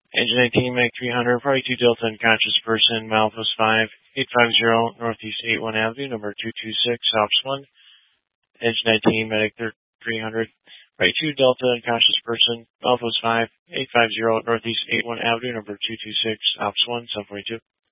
Engine 19, Mag 300, Party 2 Delta unconscious person, Malphos 5, 850 Northeast 81 Avenue, number 226, Ops 1. Engine 19, Medic 300, Party 2 Delta unconscious person, Malphos 5, 850 Northeast 81 Avenue, number 226, Ops 1, 742.